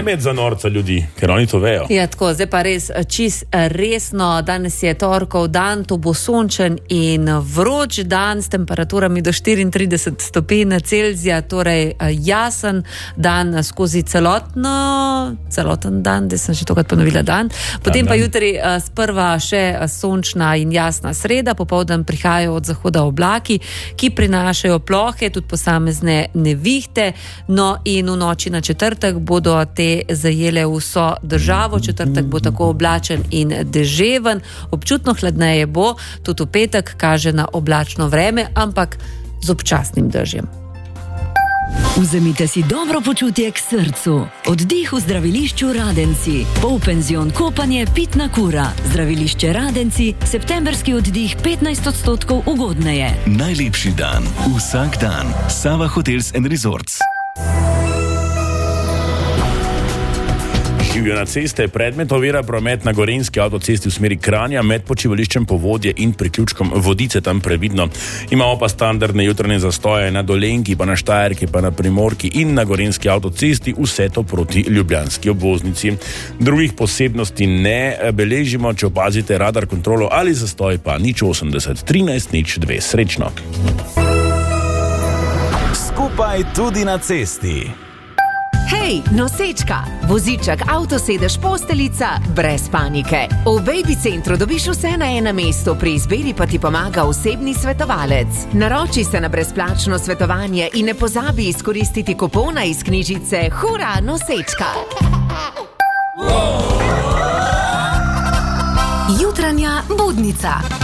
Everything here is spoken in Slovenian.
Ne med za norca ljudi, ker oni to vejo. Ja, tako, zdaj pa res čist resno. Danes je torkov dan, to bo sončen in vroč dan s temperaturami do 34 stopinj Celzija, torej jasen dan skozi celoten dan, da sem že tokrat ponovila dan. Potem pa jutri sprva še sončna in jasna sreda, popoldan prihajajo od zahoda oblaki, ki prinašajo plohe, tudi posamezne nevihte, no in v noči na četrtek bodo te zajele vso državo. Četrtek bo tako oblačen in deževen, občutno hladneje bo, tudi v petek kaže na oblačno vreme, ampak z občasnim dežjem. Vzemite si dobro počutje k srcu. Oddih v zdravilišču Radenci. Polpenzion kopanje, pitna kura. Zdravilišče Radenci, septemberski oddih 15% ugodneje. Najlepši dan, vsak dan. Sava Hotels and Resorts. Živijo na ceste, predmet ovira promet na Gorenjski avtocesti v smeri Kranja med počivališčem Povodje in priključkom Vodice, tam previdno. Imamo pa standardne jutranje zastoje na Dolenjki, pa na Štajerki, pa na Primorki in na Gorenjski avtocesti, vse to proti ljubljanski obvoznici. Drugih posebnosti ne beležimo, če opazite radar kontrolo ali zastoj, pa 080 13 02. Srečno. Skupaj tudi na cesti. Hej, nosečka, voziček, avtosedež, posteljica, brez panike. V Baby Centru dobiš vse na enem mestu, pri izbiri pa ti pomaga osebni svetovalec. Naroči se na brezplačno svetovanje in ne pozabi izkoristiti kupona iz knjižice Hura, nosečka! Jutranja budnica.